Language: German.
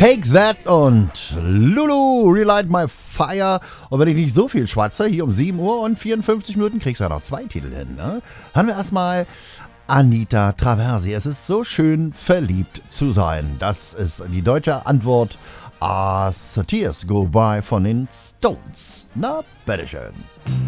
Take That und Lulu, Relight My Fire. Und wenn ich nicht so viel schwatze, hier um 7 Uhr und 54 Minuten kriegst du ja noch 2 Titel hin. Ne? Hören wir erstmal Anita Traversi. Es ist so schön, verliebt zu sein. Das ist die deutsche Antwort As Tears Go By von den Stones. Na, bitteschön.